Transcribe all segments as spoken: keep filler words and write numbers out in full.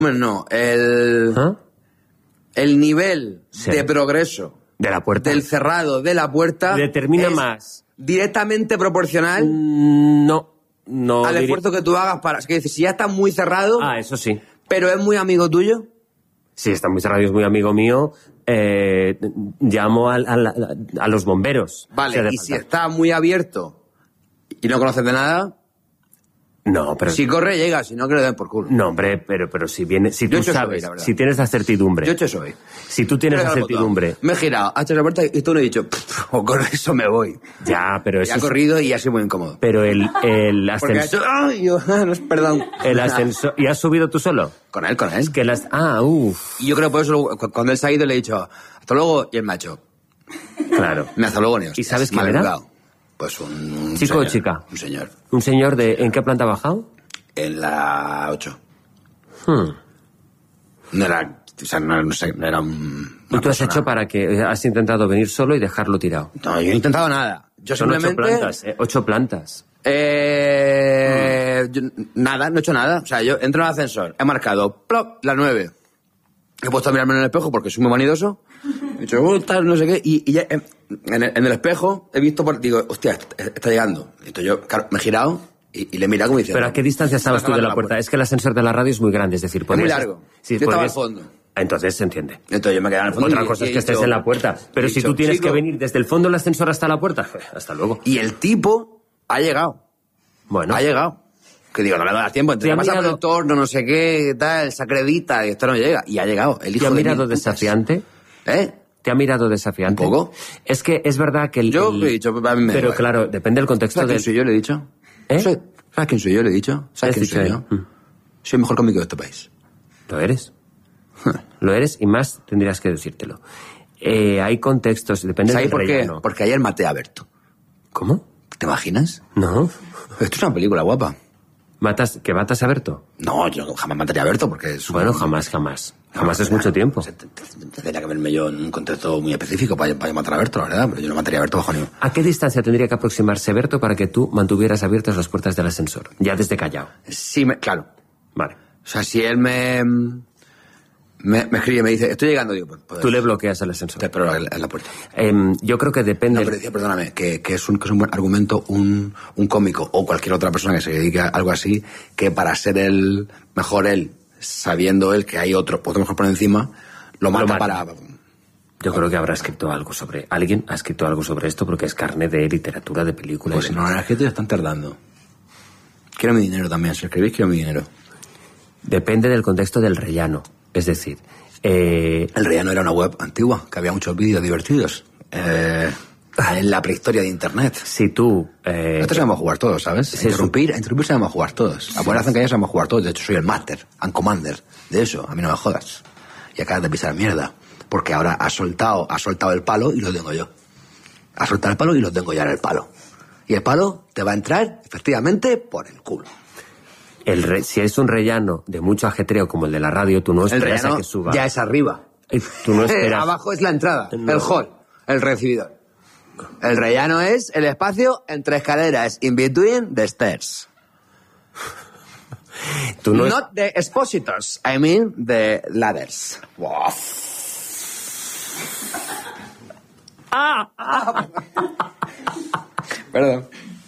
No, el... ¿Ah? El nivel Sí. de progreso De la puerta. del cerrado de la puerta... Determina es más. directamente proporcional Mm, No, no. al diría- esfuerzo que tú hagas para... Es que si ya está muy cerrado, Ah, eso sí. pero es muy amigo tuyo... Sí, está muy cerrado y es muy amigo mío. Eh, llamo al- al- a los bomberos. Vale, si hace y si falta. está muy abierto y no conoces de nada, No, pero... si corre llega, si no que le den por culo. No, hombre, pero, pero si viene... Si Yo tú he hecho eso sabes, hoy, la verdad. si tienes la certidumbre... Yo he hecho eso hoy. Si tú tienes la Pega el botón. certidumbre... Me he girado, ha hecho la puerta y tú no he dicho, o con eso me voy. Ya, pero Y eso ha es- corrido y ha sido muy incómodo. Pero el, el Porque ha ascensor... hecho, ¡ay! Yo, ah, no, perdón. El ascensor... ¿Y has subido tú solo? Con él, con él. Es que las... Ah, uff. Y yo creo que por eso luego, cu- cuando él se ha ido le he dicho, hasta luego, y él me ha hecho, Claro. me hace luego ni ¿Y sabes quién mal era? educado. Pues un, un ¿Chico señor, o chica? Un señor. Un señor de... ¿En qué planta ha bajado? En la ocho. Hmm. No era, o sea, no, no sé, no era un... ¿Y tú has hecho para que... Has intentado venir solo y dejarlo tirado? No, yo no he intentado nada. Yo Son ocho simplemente... plantas, ¿eh? Ocho plantas. Eh, yo- nada, no he hecho nada. O sea, yo entro en el ascensor, he marcado plop, la nueve. He puesto a mirarme en el espejo porque soy muy vanidoso. He dicho, oh, tal, no sé qué. Y, y ya, eh, en, el, en el espejo he visto, por, digo, hostia, está, está llegando. Entonces yo, claro, me he girado y, y le he mirado como diciendo... ¿Pero a qué distancia estabas tú de la puerta? Es que el ascensor de la radio es muy grande, es decir... Es muy podrías- largo. Sí, Yo estaba podrías- al fondo. Entonces se entiende. Entonces yo me quedaba en el fondo. Otra y- cosa y es he que estés dicho- en la puerta. Pero he si dicho, tú tienes "Chico". que venir desde el fondo del ascensor hasta la puerta, hasta luego. Y el tipo ha llegado. Bueno, Ha llegado. Que digo, no le va a dar tiempo. ¿Te ha Entonces pasa por mirado- el torno, no sé qué, tal, se acredita, y esto no llega. Y ha llegado. El hijo ¿te ha de mirado mil putas. desafiante? ¿Eh? ¿Te ha mirado desafiante? Un poco. Es que es verdad que el... Yo el- le he dicho, a mí me da Pero igual. claro, depende del contexto ¿Sabes quién del... soy yo? Le he dicho. ¿Eh? Soy- ¿Sabes quién soy yo? Le he dicho. ¿Sabes Has quién soy dicho yo? él. Mm. Soy el mejor cómico de este país. Lo eres. Lo eres y más tendrías que decírtelo. Eh, hay contextos, depende ¿Sabes del por qué? relleno. Porque ayer maté a Berto. ¿Cómo? ¿Te imaginas? No. Esto es una película guapa. ¿Matas, ¿Que matas a Berto? No, yo jamás mataría a Berto porque es un... Bueno, jamás, jamás. Jamás No, es mucho tiempo. o sea, te- te- te- Tendría que verme yo en un contexto muy específico para, para matar a Berto, la verdad. Pero yo no mataría a Berto bajo ningún... ¿A qué distancia tendría que aproximarse Berto para que tú mantuvieras abiertas las puertas del ascensor? Ya desde Callao. Sí, me, claro. Vale. O sea, si él me... Me, me escribe y me dice, estoy llegando, digo, pues... pues Tú le bloqueas el te ascensor. espero en la, en la puerta. Em, yo creo que depende... No, pero decía, perdóname, que, que, es un, que es un buen argumento un, un cómico o cualquier otra persona que se dedique a algo así, que para ser el mejor él, sabiendo él que hay otro, otro mejor por encima, lo mata, mata. para... Yo creo que habrá escrito algo sobre... Alguien ha escrito algo sobre esto porque es carne de literatura, de películas. Pues si no, la gente ya están tardando. Quiero mi dinero también, si escribís quiero mi dinero. Depende del contexto del rellano. Es decir, eh, El Rellano era una web antigua, que había muchos vídeos divertidos. Eh, en la prehistoria de Internet. si tú... eh, Nosotros sabemos jugar todos, ¿sabes? Sí, a interrumpir, a interrumpir sabemos jugar todos. A poner que ya sabemos jugar todos. De hecho, soy el master and commander de eso. A mí no me jodas. Y acabas de pisar mierda. Porque ahora has soltado, has soltado el palo y lo tengo yo. Has soltado el palo y lo tengo ya en el palo. Y el palo te va a entrar, efectivamente, por el culo. el re- si es un rellano de mucho ajetreo como el de la radio, tú no El esperas a rellano que suba. ya es arriba. Eh, Tú no esperas... Abajo es la entrada, No. el hall, el recibidor. El rellano es el espacio entre escaleras, in between the stairs. Tú no es- Not the expositors, I mean the ladders. Ah, Perdón.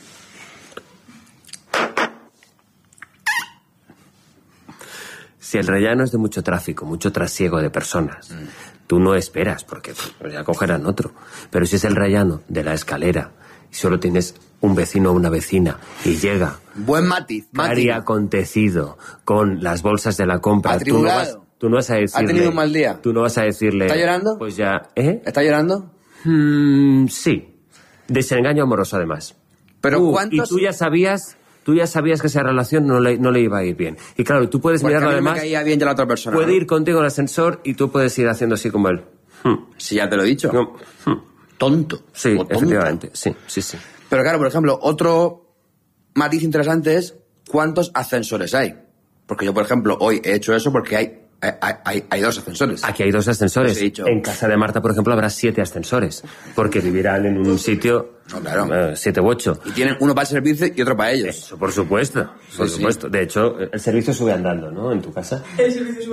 Si el rellano es de mucho tráfico, mucho trasiego de personas, Mm. tú no esperas, porque pff, ya cogerán otro. Pero si es el rellano de la escalera y solo tienes un vecino o una vecina y llega Buen matiz, cari matiz. acontecido con las bolsas de la compra, tú no, vas, Atribulado. tú no vas a decirle... ¿Ha tenido un mal día? Tú no vas a decirle... ¿Está llorando? Pues ya... ¿Eh? ¿Está llorando? Mm, sí. Desengaño amoroso, además. Pero Tú- ¿cuántos...? Y tú ya sabías... Tú ya sabías que esa relación no le, no le iba a ir bien. Y claro, tú puedes Porque a mirarlo mí me además... caía bien ya la otra persona. Puede ¿no? ir contigo en el ascensor y tú puedes ir haciendo así como él. Hmm. Si ya te lo he dicho. No. Hmm. Tonto. Sí, O tonta. efectivamente. Sí, sí, sí. Pero claro, por ejemplo, otro matiz interesante es cuántos ascensores hay. Porque yo, por ejemplo, hoy he hecho eso porque hay hay, hay, hay dos ascensores. Aquí hay dos ascensores. Os he dicho. En casa de Marta, por ejemplo, habrá siete ascensores. Porque vivirán en un sitio... No, claro. eh, siete u ocho. Y tienen uno para el servicio y otro para ellos. Eso, por supuesto. Por Sí, sí. supuesto. De hecho, el servicio sube andando, ¿no? En tu casa. El servicio